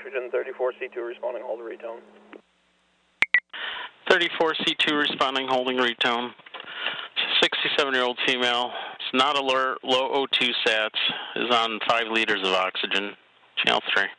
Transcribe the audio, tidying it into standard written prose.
oxygen, 34C2 responding, hold retone. 34C2 responding, holding retone. 67-year-old female. It's not alert, low O2 sats, is on 5 liters of oxygen. Channel 3.